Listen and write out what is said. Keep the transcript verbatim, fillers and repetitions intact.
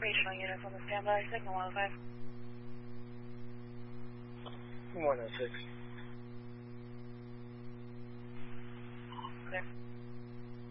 regional units on the standby signal one oh five. one oh six. Clear.